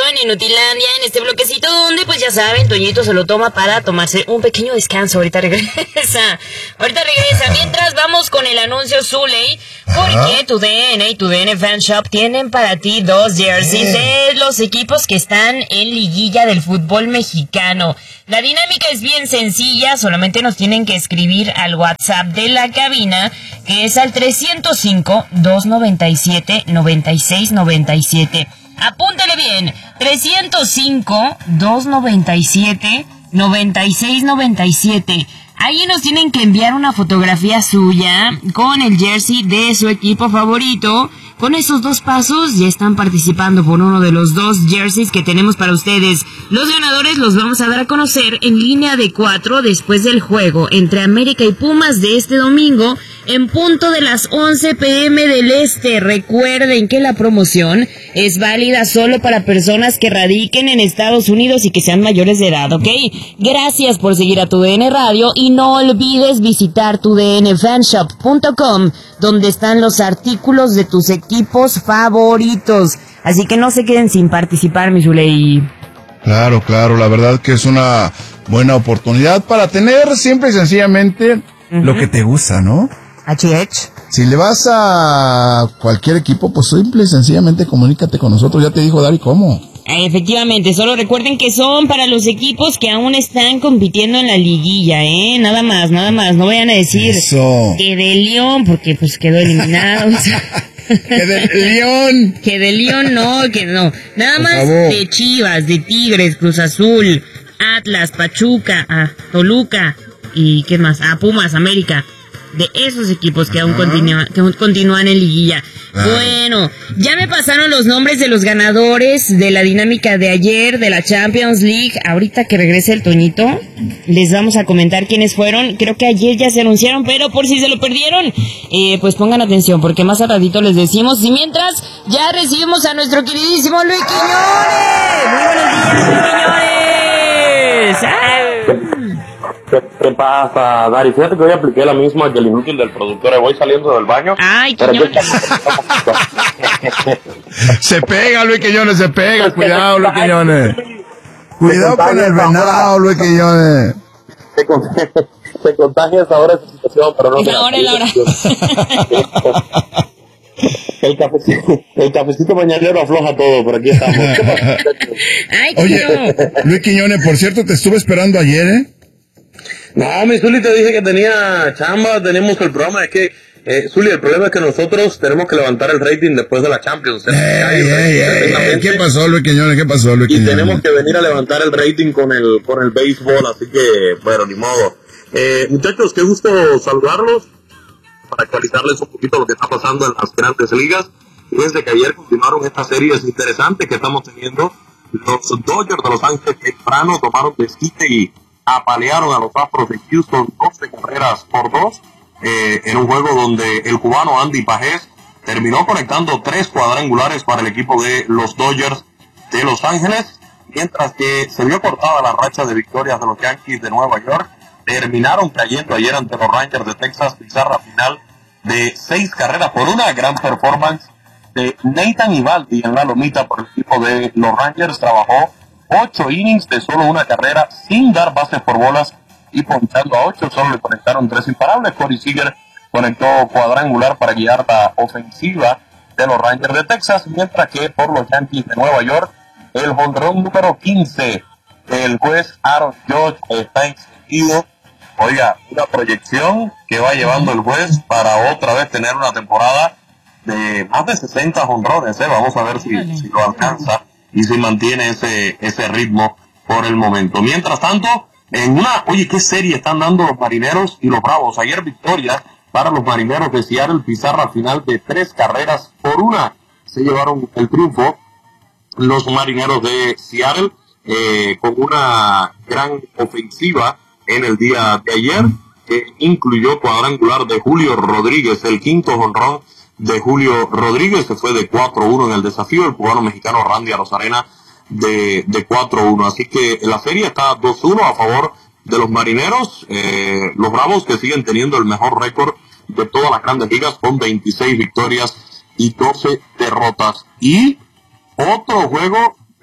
en Inutilandia, en este bloquecito donde, pues ya saben, Toñito se lo toma para tomarse un pequeño descanso. Ahorita regresa. Mientras vamos con el anuncio, Zuley, porque tu DN y tu DN Fan Shop tienen para ti 2 jerseys de los equipos que están en liguilla del fútbol mexicano. La dinámica es bien sencilla, solamente nos tienen que escribir al WhatsApp de la cabina, que es al 305-297-9697. Apúntale bien, 305-297-9697. Ahí nos tienen que enviar una fotografía suya con el jersey de su equipo favorito. Con esos 2 pasos ya están participando por uno de los 2 jerseys que tenemos para ustedes. Los ganadores los vamos a dar a conocer en línea de 4 después del juego entre América y Pumas de este domingo en punto de las 11 p.m. del Este. Recuerden que la promoción es válida solo para personas que radiquen en Estados Unidos y que sean mayores de edad, ¿ok? Gracias por seguir a TUDN Radio y no olvides visitar tudnfanshop.com, donde están los artículos de tus equipos favoritos. Así que no se queden sin participar, mi Zuley. Claro, la verdad que es una buena oportunidad para tener siempre y sencillamente lo que te gusta, ¿no? Si le vas a cualquier equipo, pues simple y sencillamente comunícate con nosotros. Ya te dijo Dari cómo. Efectivamente, solo recuerden que son para los equipos que aún están compitiendo en la liguilla, nada más, no vayan a decir que de León, porque pues quedó eliminado. Que de León no, nada más de Chivas, de Tigres, Cruz Azul, Atlas, Pachuca, Toluca y ¿qué más? Pumas, América. De esos equipos que aún continúan en liguilla. Bueno, ya me pasaron los nombres de los ganadores de la dinámica de ayer de la Champions League. Ahorita que regrese el Toñito, les vamos a comentar quiénes fueron. Creo que ayer ya se anunciaron, pero por si se lo perdieron, pues pongan atención, porque más al ratito les decimos. Y mientras, ya recibimos a nuestro queridísimo Luis Quiñones. Muy buenos días, Luis Quiñones. ¿Qué pasa, Dari? Fíjate que hoy apliqué la misma que el inútil del productor. Voy saliendo del baño. Ay, Se pega, Luis Quiñones, se pega. Cuidado, Luis Quiñones. Cuidado con el venado, Luis Quiñones. Se contagia esa hora esa situación, pero no. Ahora. El cafecito mañanero afloja todo, por aquí estamos. Ay, oye, Luis Quiñones, por cierto, te estuve esperando ayer, No, mi Zuli, te dije que tenía chamba, tenemos el programa, es que, Zuli, el problema es que nosotros tenemos que levantar el rating después de la Champions. ¿Qué pasó, Luis Quiñones? Y tenemos que venir a levantar el rating con el béisbol, así que, bueno, ni modo. Muchachos, qué gusto saludarlos, para actualizarles un poquito lo que está pasando en las grandes ligas. Fíjense que ayer continuaron estas series interesantes que estamos teniendo. Los Dodgers de Los Ángeles temprano tomaron desquite y apalearon a los Astros de Houston 12-2 en un juego donde el cubano Andy Pajés terminó conectando 3 cuadrangulares para el equipo de los Dodgers de Los Ángeles, mientras que se vio cortada la racha de victorias de los Yankees de Nueva York. Terminaron cayendo ayer ante los Rangers de Texas, pizarra final de 6 carreras por una gran performance de Nathan Eovaldi en la lomita por el equipo de los Rangers. Trabajó 8 innings de solo una carrera sin dar bases por bolas y ponchando a 8, solo le conectaron 3 imparables. Corey Seager conectó cuadrangular para guiar la ofensiva de los Rangers de Texas, mientras que por los Yankees de Nueva York, el jonrón número 15 del juez Aaron Judge está encendido. Oiga, una proyección que va llevando el juez para otra vez tener una temporada de más de 60 jonrones, Vamos a ver si lo alcanza y si mantiene ese ritmo por el momento. Mientras tanto, ¿qué serie están dando los Marineros y los Bravos? Ayer victoria para los Marineros de Seattle, pizarra final de 3 carreras por una. Se llevaron el triunfo los Marineros de Seattle con una gran ofensiva en el día de ayer, que incluyó cuadrangular de Julio Rodríguez, el quinto jonrón de Julio Rodríguez. Se fue de 4-1 en el desafío, el cubano mexicano Randy Arozarena de 4-1. Así que la serie está 2-1 a favor de los Marineros. Los Bravos, que siguen teniendo el mejor récord de todas las grandes ligas, con 26 victorias y 12 derrotas. Y otro juego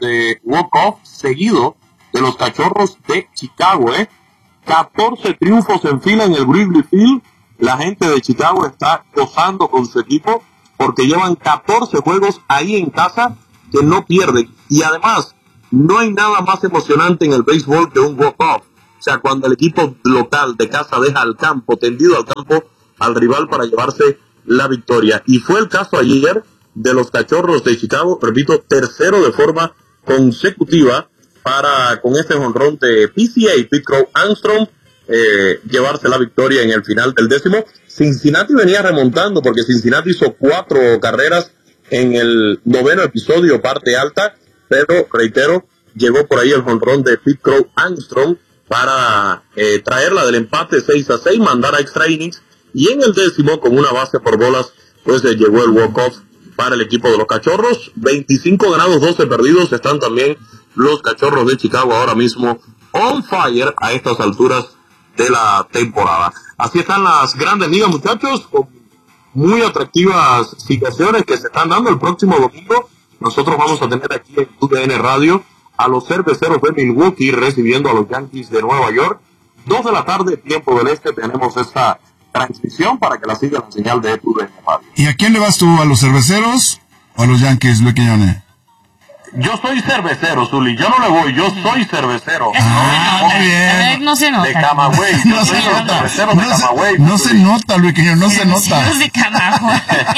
walk-off seguido de los Cachorros de Chicago, 14 triunfos en fila en el Wrigley Field. La gente de Chicago está gozando con su equipo porque llevan 14 juegos ahí en casa que no pierden. Y además, no hay nada más emocionante en el béisbol que un walk-off. O sea, cuando el equipo local de casa deja al campo, tendido al campo, al rival para llevarse la victoria. Y fue el caso ayer de los Cachorros de Chicago, repito, tercero de forma consecutiva para, con este jonrón de PCA, Pete Crow Armstrong, llevarse la victoria en el final del décimo. Cincinnati venía remontando porque Cincinnati hizo 4 carreras en el 9º episodio, parte alta, pero, reitero, llegó por ahí el jonrón de Pete Crow Armstrong para traerla del empate 6-6, mandar a extra innings, y en el décimo, con una base por bolas, pues llegó el walk-off para el equipo de los Cachorros. 25 ganados, 12 perdidos, están también los Cachorros de Chicago ahora mismo on fire a estas alturas de la temporada. Así están las grandes ligas, muchachos, con muy atractivas situaciones que se están dando. El próximo domingo nosotros vamos a tener aquí en TUDN Radio a los Cerveceros de Milwaukee recibiendo a los Yankees de Nueva York. 2 de la tarde, tiempo del este, tenemos esta transmisión para que la sigan en señal de TUDN Radio. ¿Y a quién le vas tú? ¿A los Cerveceros o a los Yankees, Luis Quiñones? Yo soy cervecero, Zuli. Yo no le voy, yo soy cervecero. Muy bien. No se nota. De Camagüey. No se nota. No se nota, Luis Quiñones, no se nota. De Camagüey.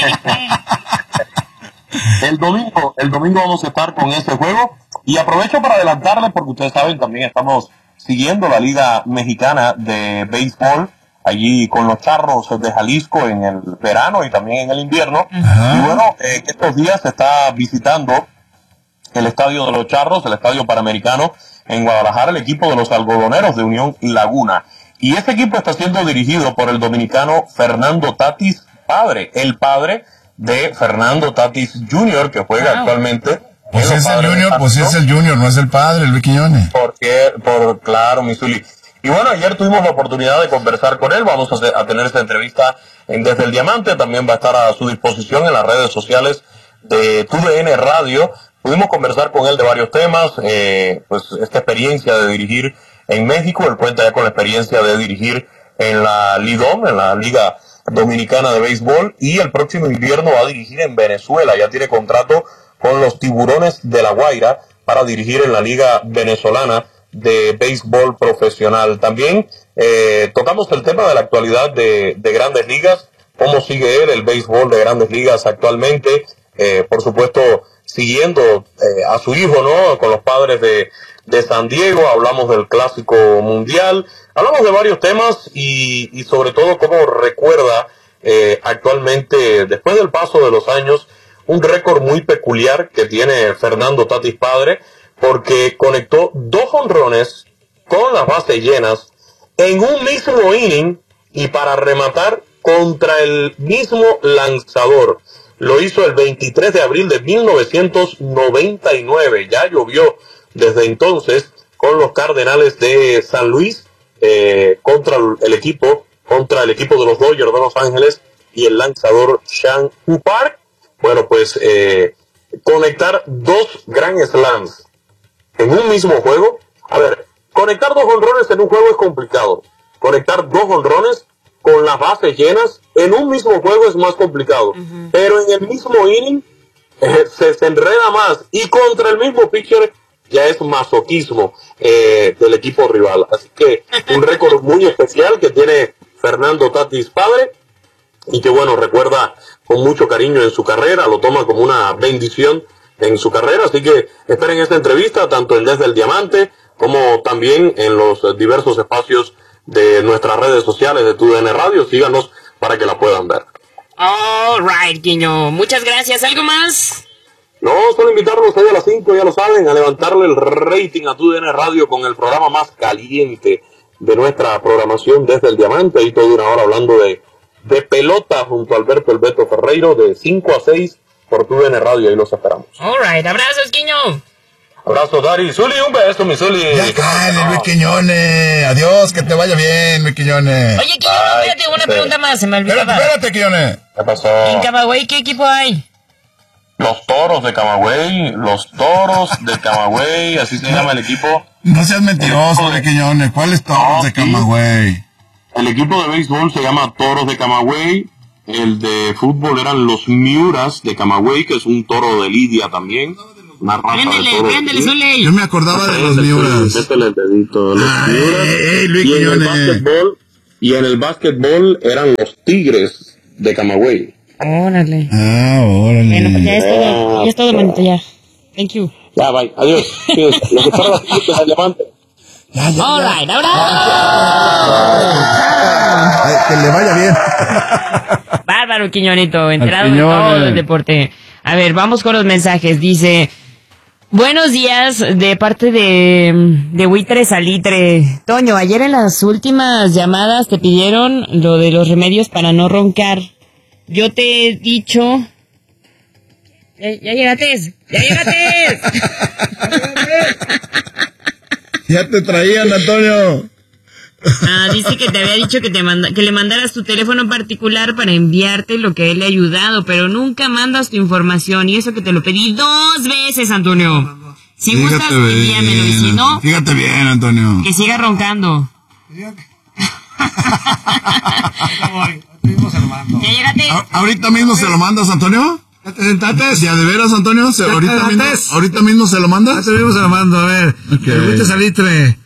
El domingo vamos a estar con este juego. Y aprovecho para adelantarles, porque ustedes saben, también estamos siguiendo la Liga Mexicana de Béisbol, allí con los Charros de Jalisco en el verano y también en el invierno. Y bueno, estos días se está visitando el estadio de los Charros, el estadio Panamericano en Guadalajara, el equipo de los Algodoneros de Unión Laguna. Y este equipo está siendo dirigido por el dominicano Fernando Tatis padre, el padre de Fernando Tatis Jr., que juega actualmente. Pues es el Junior, pues es el Junior, no es el padre, Luis Quiñones. Claro, mi Zuli. Y bueno, ayer tuvimos la oportunidad de conversar con él. Vamos a tener esta entrevista en Desde el Diamante. También va a estar a su disposición en las redes sociales de TUDN Radio. Pudimos conversar con él de varios temas, pues esta experiencia de dirigir en México. Él cuenta ya con la experiencia de dirigir en la Lidom, en la Liga Dominicana de Béisbol, y el próximo invierno va a dirigir en Venezuela. Ya tiene contrato con los Tiburones de La Guaira para dirigir en la Liga Venezolana de Béisbol Profesional. También tocamos el tema de la actualidad de Grandes Ligas, cómo sigue él el béisbol de Grandes Ligas actualmente, por supuesto siguiendo a su hijo, ¿no? Con los Padres de San Diego. Hablamos del Clásico Mundial, hablamos de varios temas y sobre todo cómo recuerda actualmente, después del paso de los años, un récord muy peculiar que tiene Fernando Tatis padre, porque conectó 2 jonrones con las bases llenas en un mismo inning y para rematar contra el mismo lanzador. Lo hizo el 23 de abril de 1999. Ya llovió desde entonces con los Cardenales de San Luis contra el equipo de los Dodgers de Los Ángeles y el lanzador Sean Park. Bueno, pues conectar 2 Grand Slams en un mismo juego. A ver, conectar 2 jonrones en un juego es complicado. Conectar 2 jonrones con las bases llenas en un mismo juego es más complicado. Pero en el mismo inning se enreda más. Y contra el mismo pitcher ya es masoquismo del equipo rival. Así que un récord muy especial que tiene Fernando Tatis padre y que bueno, recuerda con mucho cariño en su carrera, lo toma como una bendición en su carrera. Así que esperen esta entrevista tanto en Desde el Diamante como también en los diversos espacios de nuestras redes sociales de TUDN Radio. Síganos para que la puedan ver. All right, Quiño, muchas gracias. ¿Algo más? No, solo invitarlos hoy a las 5, ya lo saben, a levantarle el rating a TUDN Radio con el programa más caliente de nuestra programación Desde el Diamante. Ahí toda una hora hablando de pelota junto a Alberto El Beto Ferreiro de 5 a 6 por TUDN Radio. Ahí los esperamos. All right, abrazos, Quiño. Abrazo, Dari. Zuli, un beso, mi Zuli. Ya cállate, Luis Quiñones. Adiós, que te vaya bien, Luis Quiñones. Oye, Quiño, espérate, una pregunta más, se me olvidaba. Espérate, Quiñones. ¿Qué pasó? En Camagüey, ¿qué equipo hay? Los Toros de Camagüey, así se llama el equipo. No seas mentiroso, de Quiñones. ¿Cuáles Toros de Camagüey? El equipo de béisbol se llama Toros de Camagüey. El de fútbol eran los Miuras de Camagüey, que es un toro de lidia también. Una raza de toros. Yo me acordaba de los Miuras. Métele el dedito. Los Miuras. Luis Quiñones. Y en el básquetbol eran los Tigres de Camagüey. Órale. Órale. Bueno, pues ya es todo, manito, ya. Thank you. Ya, bye. Adiós. Lo que para la siguiente la llamante. Ya. All right, ahora. Que le vaya bien. Bárbaro, Quiñonito, enterado de todo el deporte. A ver, vamos con los mensajes. Dice, buenos días de parte de Buitre Salitre. Toño, ayer en las últimas llamadas te pidieron lo de los remedios para no roncar. Yo te he dicho... ¡Ya llegaste! Ya te traían, Antonio. Dice que te había dicho que le mandaras tu teléfono particular para enviarte lo que él le ha ayudado, pero nunca mandas tu información, y eso que te lo pedí 2 veces, Antonio. Si gustas, envíamelo, y si no... Fíjate bien, Antonio. Que siga roncando. ¿Ya llegaste? ¿Ahorita mismo se lo mandas, Antonio? ¿Sentate? ¿Ya de veras, Antonio? ¿Ahorita mismo se lo mandas? Ahorita mismo se lo mando, a ver. Okay. Salitre.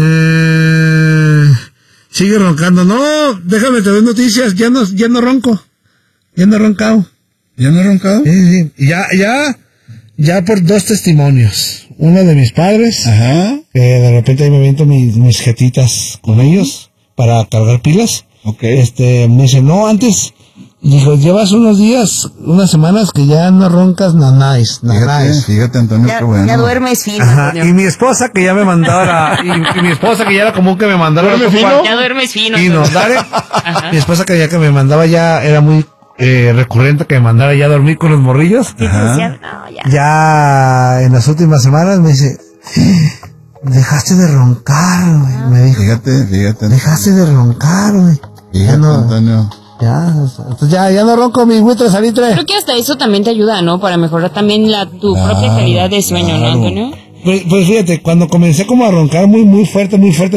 Sigue roncando. No, déjame te doy noticias. Ya no ronco. Ya no he roncado. ¿Ya no he roncado? Sí. Ya por 2 testimonios. Uno de mis padres. Ajá. Que de repente ahí me aviento mis jetitas con ellos para cargar pilas. Okay. Me dice, no, antes... Dijo, llevas unas semanas que ya no roncas nanáis. Fíjate, Antonio, qué bueno. Ya duermes fino. Ajá, y mi esposa que ya me mandaba y mi esposa que ya era común que me mandara ya duermes fino. Y no, dale. Mi esposa que me mandaba ya era muy recurrente que me mandara ya a dormir con los morrillos. Ya en las últimas semanas me dice, dejaste de roncar, güey. Me dijo, Fíjate. dejaste de roncar, güey. Fíjate, Antonio. Ya no ronco mi Buitre Salitre. Creo que hasta eso también te ayuda, ¿no? Para mejorar también tu propia calidad de sueño, ¿no, Antonio? Pues fíjate, cuando comencé como a roncar muy fuerte,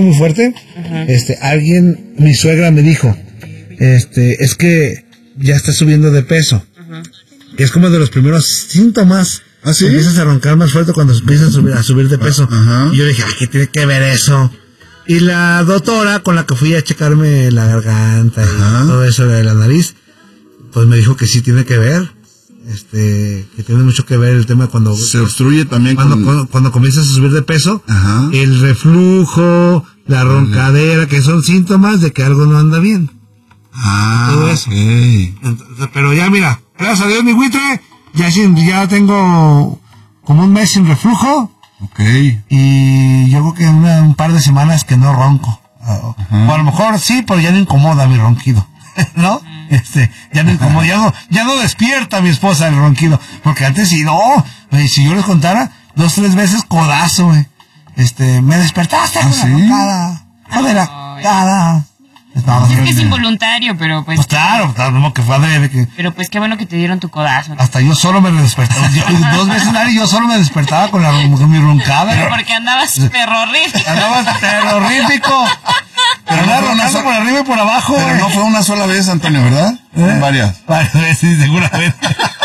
alguien, mi suegra me dijo, es que ya estás subiendo de peso. Que es como de los primeros síntomas. ¿Ah, sí? Empiezas a roncar más fuerte cuando empiezas a subir de peso. Y yo dije, ¿qué tiene que ver eso? Y la doctora con la que fui a checarme la garganta y todo eso de la nariz, pues me dijo que sí tiene que ver, que tiene mucho que ver el tema cuando se obstruye también cuando comienzas a subir de peso, el reflujo, la roncadera, que son síntomas de que algo no anda bien. Todo eso. Okay. Entonces, pero ya mira, gracias a Dios mi Buitre, ya tengo como 1 mes sin reflujo. Okay. Y yo creo que un par de semanas que no ronco. O a lo mejor sí, pero ya no incomoda mi ronquido. ¿No? Ya no incomoda, ya no despierta a mi esposa el ronquido. Porque antes si yo les contara, 2, 3 veces codazo, güey. Me despertaste con la roncada. Joder, nada. Creo que es involuntario, pero pues... Pues claro, que fue adrede. Pero pues qué bueno que te dieron tu codazo. Hasta yo solo me despertaba. 2 veces yo solo me despertaba con mi roncada. Pero porque andabas terrorífico. Andabas terrorífico. Pero andaba ronando por arriba y por abajo. Pero no fue una sola vez, Antonio, ¿verdad? Varias veces, seguramente.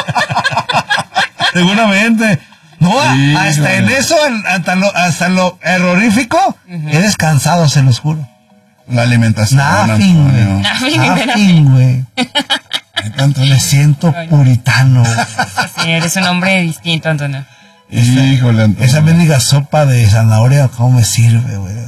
Seguramente. No, sí, hasta en eso, hasta lo errorífico, he descansado, se los juro. La alimentación. Nothing, güey. Tanto le siento puritano. Sí, eres un hombre distinto, Antonio. Híjole, Antonio. Esa mendiga sopa de zanahoria, ¿cómo me sirve, güey?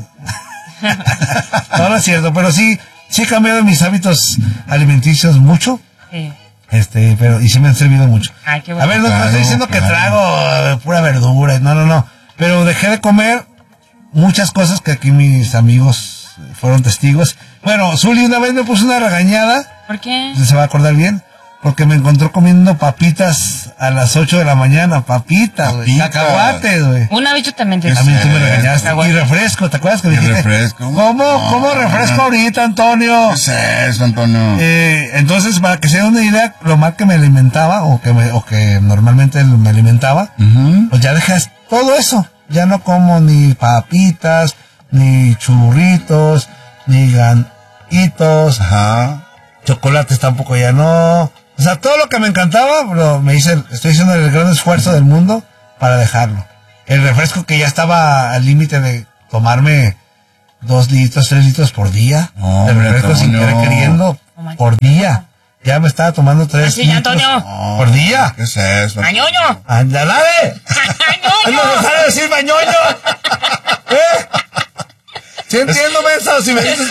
No es cierto, pero sí he cambiado mis hábitos alimenticios mucho. Sí. Pero, y sí me han servido mucho. Ay, qué bueno. A ver, no estoy diciendo que trago pura verdura, no. Pero dejé de comer muchas cosas que aquí mis amigos fueron testigos. Bueno, Zuli una vez me puso una regañada. ¿Por qué? Se va a acordar bien. porque me encontró comiendo papitas a las 8 de la mañana, papitas, güey, cacahuates, güey. Una vez yo también te También tú me regañaste. Y refresco, ¿te acuerdas que dijiste? refresco? ¿Cómo refresco ahorita, Antonio? ¿Qué es eso, Antonio? Entonces, para que se den una idea, lo mal que me alimentaba, o que normalmente me alimentaba, pues ya dejas todo eso. Ya no como ni papitas, ni churritos, ni ganitos, chocolates tampoco ya no. O sea, todo lo que me encantaba, estoy haciendo el gran esfuerzo del mundo para dejarlo. El refresco que ya estaba al límite de tomarme 2 litros, 3 litros por día. El refresco sin querer queriendo, por día. Ya me estaba tomando 3 litros Antonio. Por día. ¿Qué es eso? ¡Mañoño! ¡Ándale! ¡Mañoño! ¡No sabe decir mañoño! ¿Sí entiendo, mensa? Si me dices...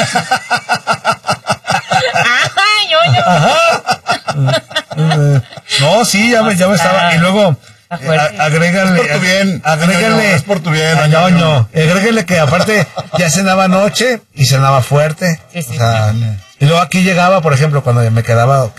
No, sí, ya me estaba... Y luego... agrégale... Es por tu bien, mañoño. Agrégale que aparte ya cenaba anoche y cenaba fuerte. Sí. Y luego aquí llegaba, por ejemplo, cuando me quedo,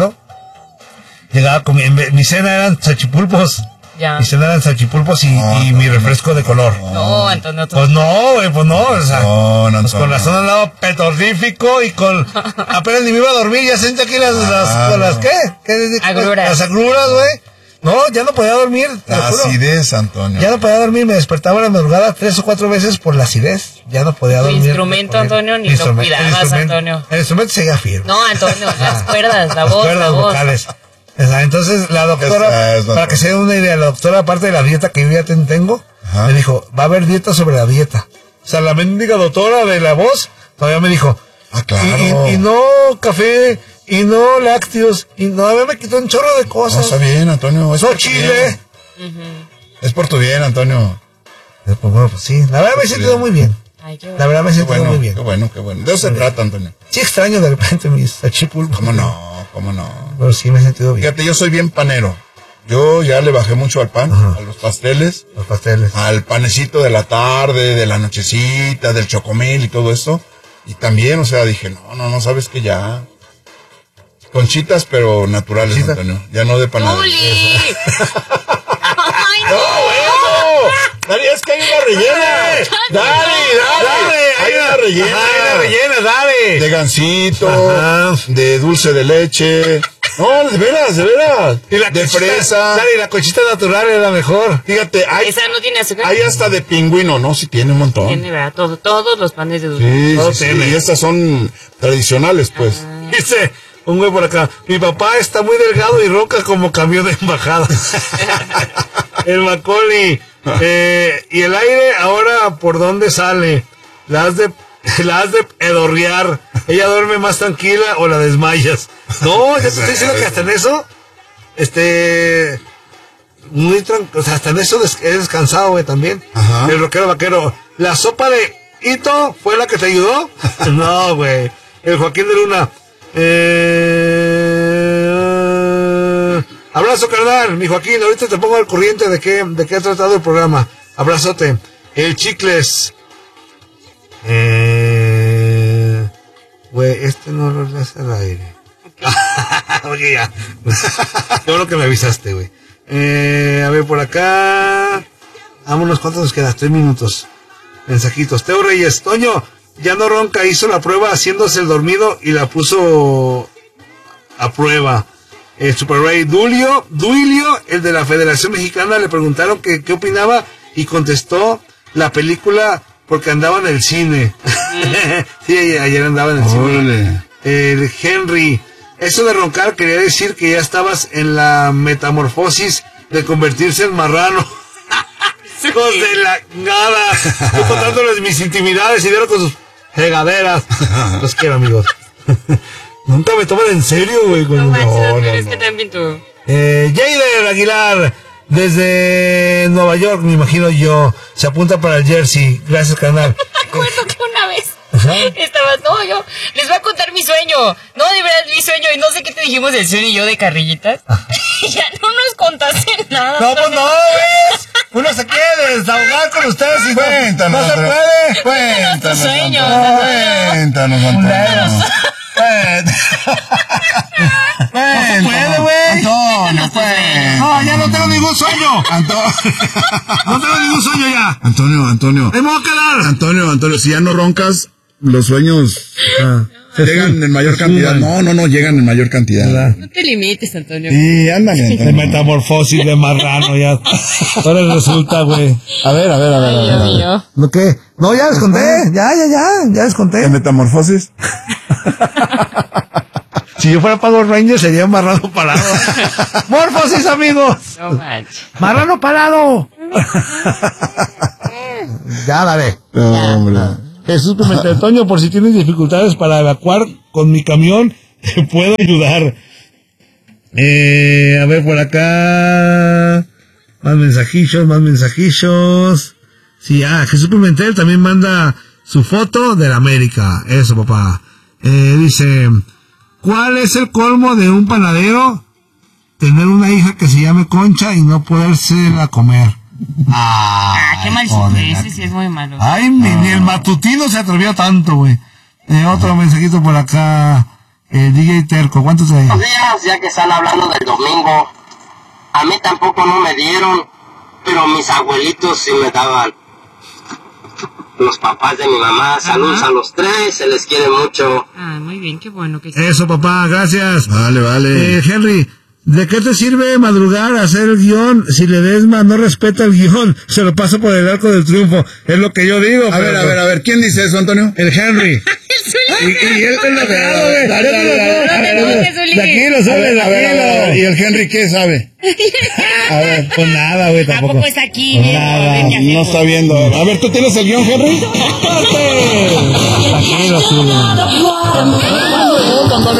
llegaba con mi cena eran salchipulpos. Ya. Mi cena eran salchipulpos y mi refresco de color. No, Antonio. Pues no, güey, pues no. O sea, pues con razón andaba petorrífico y con... Apenas ni me iba a dormir, ya sentí aquí las ¿qué? Agruras. Las agruras, güey. No, ya no podía dormir. La acidez, Antonio. Ya no podía dormir, me despertaba a la madrugada 3 o 4 veces por la acidez. Ya no podía dormir. Tu instrumento, Antonio, ni lo cuidabas, Antonio. El instrumento seguía firme. No, Antonio, las cuerdas, las cuerdas vocales. Entonces, la doctora, para que se den una idea, la doctora, aparte de la dieta que yo ya tengo, me dijo, va a haber dieta sobre la dieta. O sea, la mendiga doctora de la voz todavía me dijo, claro. Y no café, y no lácteos, y no, a mí me quitó un chorro de cosas. No, está bien, Antonio. No chile. Es por tu bien, Antonio. Pues bueno, pues sí, la verdad me he sentido muy bien. La verdad me he sentido muy bien. Qué bueno. De eso se trata, Antonio. Sí extraño de repente mis salchipulpos. ¿Cómo no? Pero sí me he sentido bien. Fíjate, yo soy bien panero. Yo ya le bajé mucho al pan, a los pasteles. Al panecito de la tarde, de la nochecita, del chocomil y todo eso. Y también, o sea, dije, no, sabes que ya... Conchitas, pero naturales, Antonio. Ya no de panadería. ¡Uli! ¡Ay, no! ¡Bueno! Dale, es que hay una rellena. Dale. Hay una rellena. Dale. De gansito, de dulce de leche. No, de veras. Y la de conchita, fresa. Dale, y la conchita natural es la mejor. Fíjate, Esa no tiene azúcar. Hay hasta de pingüino, ¿no? Sí tiene un montón. Tiene, ¿verdad? Todos los panes de dulce. Sí. Y estas son tradicionales, pues. Dice un güey por acá, mi papá está muy delgado y ronca como camión de embajada. El Macaulay. Y el aire ahora, ¿por dónde sale? La has de pedorrear. Ella duerme más tranquila o la desmayas. No, ya te estoy diciendo que hasta en eso, o sea, hasta en eso he descansado, güey, también. Ajá. El rockero vaquero. ¿La sopa de Ito fue la que te ayudó? No, güey. El Joaquín de Luna. Abrazo, carnal, mi Joaquín. Ahorita te pongo al corriente de qué ha tratado el programa. Abrazote. El Chicles. Güey, no lo hace al aire. Oye, ya. Todo lo que me avisaste, güey. A ver, por acá. Vámonos, ¿cuántos nos quedan? 3 minutos. Mensajitos. Teo Reyes. Toño, ya no ronca, hizo la prueba haciéndose el dormido y la puso a prueba. El Super Ray Duilio, el de la Federación Mexicana, le preguntaron qué opinaba y contestó la película porque andaba en el cine. Sí, ayer andaba en el cine. El Henry, eso de roncar quería decir que ya estabas en la metamorfosis de convertirse en marrano. Hijos de la nada. Yo contándoles mis intimidades y vieron con sus regaderas. Los quiero, amigos. Nunca me toman en serio, güey. No, es que también tú. Jader Aguilar, desde Nueva York, me imagino yo, se apunta para el jersey. Gracias, canal. Me acuerdo que una vez yo les voy a contar mi sueño. No, de verdad, mi sueño. Y no sé qué te dijimos del sueño y yo de carrillitas. Ya no nos contaste nada. No, pues no, güey. Uno se quiere desahogar con ustedes y Cuéntanos, no se puede. Cuéntanos tu sueño. Cuéntanos, Antonio. puede, güey. Antonio, pues. No, ya no tengo ningún sueño. No tengo ningún sueño ya. Antonio. Me voy a quedar. Antonio, si ya no roncas, los sueños llegan en mayor cantidad. No, llegan en mayor cantidad. ¿Verdad? No te limites, Antonio. Sí, ándale. De metamorfosis de marrano ya. Ahora resulta, güey. A ver. Dios mío. ¿Lo qué? No, ya les conté. Ya les conté. ¿En metamorfosis? Si yo fuera Power Ranger sería un marrano parado. ¡Morfosis, amigos! No manches. ¡Marrano parado! Ya, dale. No, hombre. Jesús Pimentel, Toño, por si tienes dificultades para evacuar con mi camión, te puedo ayudar. A ver, por acá. Más mensajillos. Sí, Jesús Pimentel también manda su foto de la América. Eso, papá. Dice, ¿cuál es el colmo de un panadero? Tener una hija que se llame Concha y no podérsela comer. Qué mal chiste, ese sí es muy malo. Ay, ni el matutino se atrevió tanto, güey. Otro mensajito por acá. DJ Terco, ¿cuántos hay? Buenos días, ya que están hablando del domingo. A mí tampoco no me dieron, pero mis abuelitos sí me daban. Los papás de mi mamá, saludos a los tres, se les quiere mucho. Muy bien, qué bueno que sí. Eso, papá, gracias. Vale. Henry, ¿de qué te sirve madrugar a hacer el guión? Si Ledesma no respeta el guión, se lo pasa por el arco del triunfo. Es lo que yo digo. A ver, ¿quién dice eso, Antonio? El Henry. Y él es lo que de aquí lo sabe, a ver, ¿y el Henry qué sabe? A ver, pues nada, güey, tampoco. Tampoco está aquí. Nada, no está viendo. A ver, ¿tú tienes el guión, Henry? Aquí lo sube.